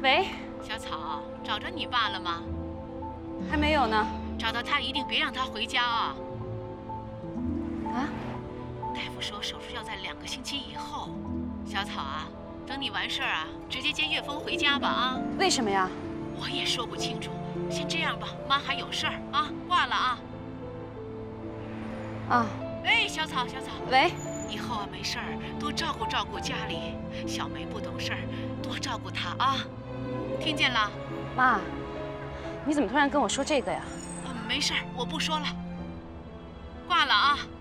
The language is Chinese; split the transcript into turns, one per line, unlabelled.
喂，
小草，找着你爸了吗？
还没有呢。
找到他一定别让他回家啊！
啊？
大夫说手术要在2个星期以后。小草啊，等你完事儿啊，直接接岳峰回家吧啊！
为什么呀？
我也说不清楚。先这样吧，妈还有事儿啊，挂了啊。
啊。
哎，小草，小草。
喂。
以后啊，没事儿多照顾照顾家里。小梅不懂事儿，多照顾她啊。听见了？
妈，你怎么突然跟我说这个呀？
没事儿，我不说了。挂了啊。